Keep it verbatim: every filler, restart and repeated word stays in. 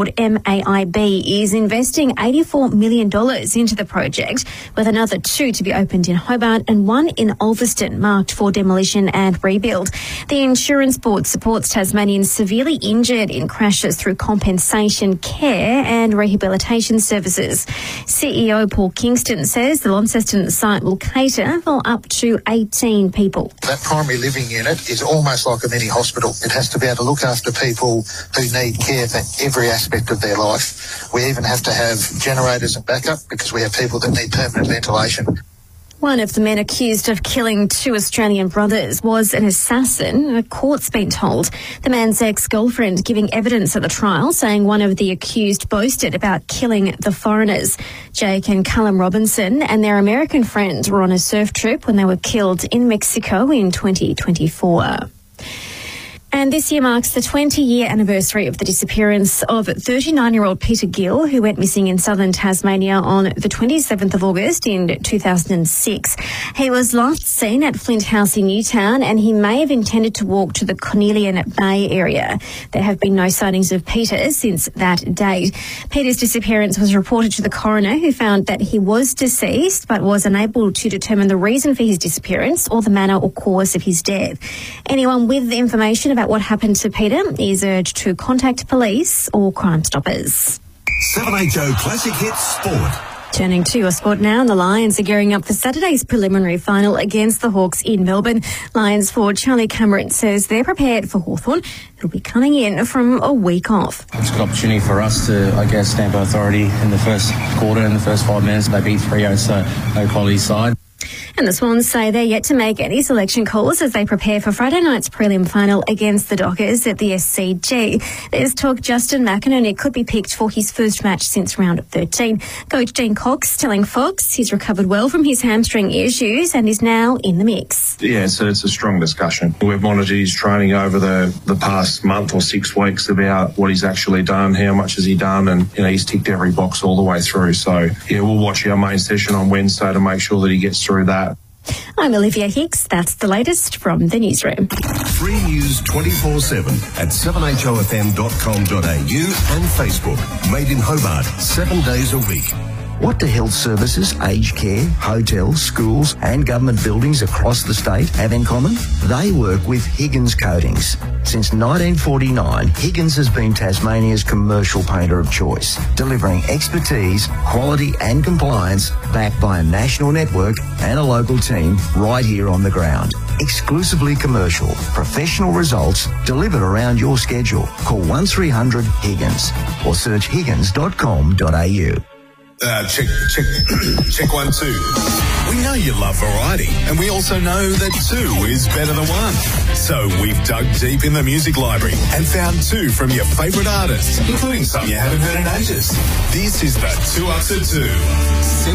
M A I B is investing eighty-four million dollars into the project, with another two to be opened in Hobart and one in Ulverston marked for demolition and rebuild. The Insurance Board supports Tasmanians severely injured in crashes through compensation care and rehabilitation services. C E O Paul Kingston says the Launceston site will cater for up to eighteen people. That primary living unit is almost like a mini hospital. It has to be able to look after people who need care for every aspect of their life. We even have to have generators and backup because we have people that need permanent ventilation. One of the men accused of killing two Australian brothers was an assassin, a court's been told. The man's ex-girlfriend giving evidence at the trial, saying one of the accused boasted about killing the foreigners. Jake and Callum Robinson and their American friend were on a surf trip when they were killed in Mexico in twenty twenty-four. And this year marks the twenty-year anniversary of the disappearance of thirty-nine-year-old Peter Gill, who went missing in southern Tasmania on the twenty-seventh of August in two thousand six. He was last seen at Flint House in Newtown, and he may have intended to walk to the Cornelian Bay area. There have been no sightings of Peter since that date. Peter's disappearance was reported to the coroner, who found that he was deceased but was unable to determine the reason for his disappearance or the manner or cause of his death. Anyone with information about what happened to Peter is urged to contact police or Crime Stoppers. seven H O Classic Hits Sport. Turning to your sport now, and the Lions are gearing up for Saturday's preliminary final against the Hawks in Melbourne. Lions forward Charlie Cameron says they're prepared for Hawthorn, who'll be coming in from a week off. It's a good opportunity for us to, I guess, stamp authority in the first quarter, in the first five minutes. They beat three oh, so no quality side. And the Swans say they're yet to make any selection calls as they prepare for Friday night's prelim final against the Dockers at the S C G. There's talk Justin McInerney could be picked for his first match since round thirteen. Coach Dean Cox telling Fox he's recovered well from his hamstring issues and is now in the mix. Yeah, so it's a strong discussion. We've monitored his training over the, the past month or six weeks about what he's actually done, how much has he done, and you know he's ticked every box all the way through. So yeah, we'll watch our main session on Wednesday to make sure that he gets through that. I'm Olivia Hicks. That's the latest from the newsroom. Free news twenty-four seven at seven h o f m dot com dot a u and Facebook. Made in Hobart, seven days a week. What do health services, aged care, hotels, schools and government buildings across the state have in common? They work with Higgins Coatings. Since nineteen forty-nine, Higgins has been Tasmania's commercial painter of choice, delivering expertise, quality and compliance backed by a national network and a local team right here on the ground. Exclusively commercial, professional results delivered around your schedule. Call one three hundred Higgins or search higgins dot com dot a u. Uh, check, check, check one, two. We know you love variety, and we also know that two is better than one. So we've dug deep in the music library and found two from your favourite artists, including some you haven't heard in ages. This is the Two Up to Two.